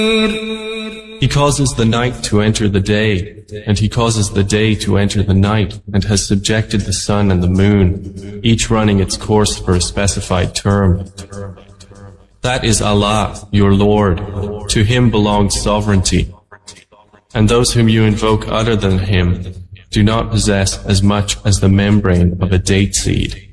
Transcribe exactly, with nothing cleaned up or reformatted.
He causes the night to enter the day, and He causes the day to enter the night, and has subjected the sun and the moon, each running its course for a specified term. That is Allah, your Lord. To Him belongs sovereignty. And those whom you invoke other than Him do not possess as much as the membrane of a date seed.